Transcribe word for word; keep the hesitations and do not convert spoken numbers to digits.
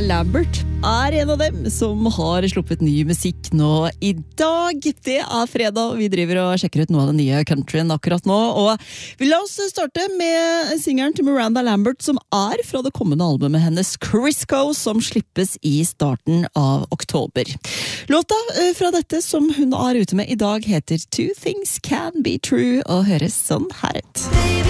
Lambert er en av dem som har sluppet ny musikk nå i dag. Det er fredag, og vi driver og sjekker ut noe av den nye countryen akkurat nå. Og vi la oss starte med singeren til Miranda Lambert, som er fra det kommende albumet hennes Crisco, som slippes i starten av oktober. Låta fra dette som hun er ute med i dag heter Two Things Can Be True, og høres sånn her ut.